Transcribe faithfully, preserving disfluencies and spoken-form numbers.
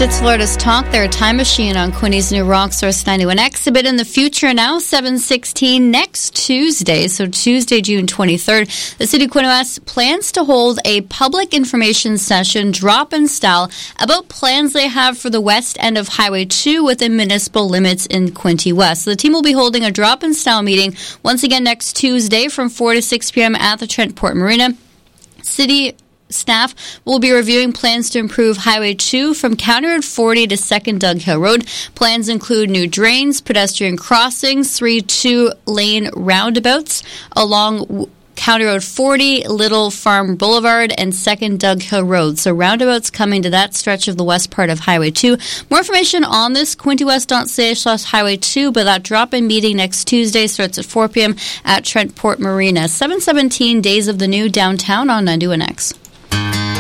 It's Florida's Talk, their time machine on Quinny's new Rock Source ninety-one X. A bit in the future now, seven sixteen next Tuesday, so Tuesday, June twenty-third. The City of Quinte West plans to hold a public information session, drop-in style, about plans they have for the west end of Highway two within municipal limits in Quinte West. So the team will be holding a drop-in style meeting once again next Tuesday from four to six p.m. at the Trent Port Marina. City staff will be reviewing plans to improve Highway two from County Road forty to second Doug Hill Road. Plans include new drains, pedestrian crossings, three two-lane roundabouts along County Road forty, Little Farm Boulevard, and second Doug Hill Road. So roundabouts coming to that stretch of the west part of Highway two. More information on this, quintewest.ca slash Highway two, but that drop-in meeting next Tuesday starts at four p.m. at Trent Port Marina. seven seventeen Days of the New downtown on ninety-one X.